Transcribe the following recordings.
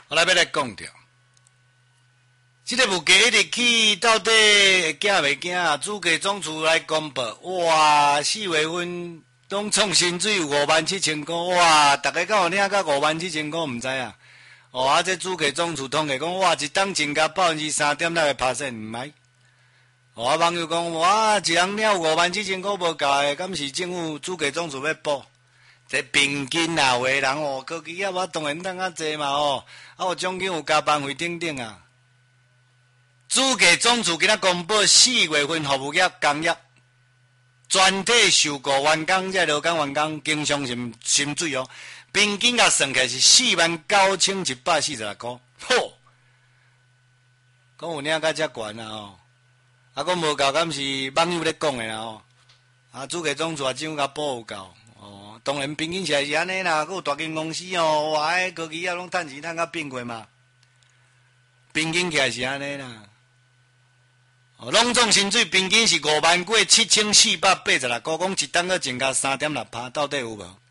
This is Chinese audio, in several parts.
我来要来讲着，这个物价一直起，到底会惊袂惊啊？主计总处来公布，哇，4月份拢创薪水有57000块，哇，大家敢有领到57000块？毋知啊？哦，啊，这主计总处统计讲，哇，一档增加3.6%，毋歹。哦，啊，网友讲，哇，一人领57000块无够诶，敢是政府主计总处要补？这平均啊，有诶人哦，科技业我当然当较济嘛哦，啊，有奖金有加班费等等啊。主计总处今仔公布4月份服务业工业全体受雇员工，这劳工员工经常薪水哦，平均甲算起来是49146块，吼！讲有领到遮悬啊哦，啊，讲无够，敢是网友咧讲诶啦哦，啊，主计总处啊，政府甲补有够。哦，当然平均起来是安尼啦，佮有大间公司哦，哇，迄科技业拢趁钱趁甲变过嘛，平均起来是安尼啦。哦，拢总薪水平均是57486块，讲一档个增加3.6%，到底有无？啊，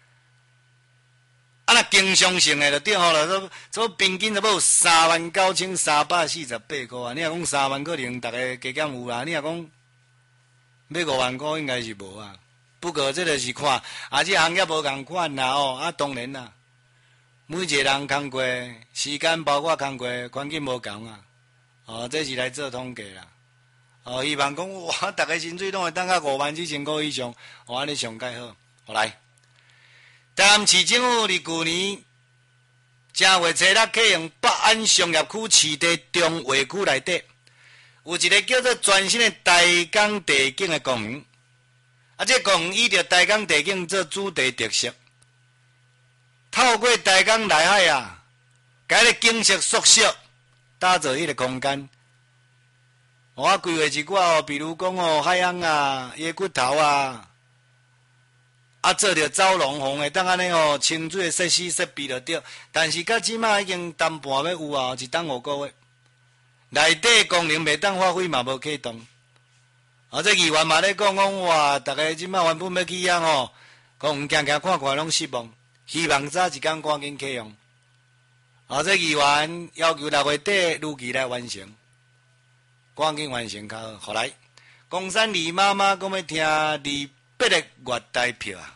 若经常性诶就对好了，这平均差不多有39348块啊。你若讲3万可能大家加减有啦，你若讲要5万块应该是无啊。不过这就是看，啊，这行业无共款啦哦，啊，当然啦，每一个人工过时间，包括工过环境无共啊，哦，这是来做统计啦，哦，希望讲哇，大家薪水拢会当到57000块以上，哦，安尼上介好。好来，台南市政府伫去年正月初六启用北安商业区市地中华区内底，有一个叫做全新的台港地景的公园。啊，这公园以着台港地景做主题特色，透过台港内海啊，甲迄个景色缩小，打造迄个空间。我规划一寡哦，比如讲哦，海洋啊、椰骨头啊，啊做着走龙凤的，当安尼哦，清水的设施设备就对。但是到即马已经淡薄要有啊，一档5个月，内底功能袂当发挥嘛，无启动。啊！这议员嘛咧讲哇，大家即摆原本要去遐吼，讲行看看拢失望，希望早一天赶紧启用。啊！这议员要求6月底如期来完成，赶紧完成较好。后来，公山李妈妈讲要听李八的月台票啊，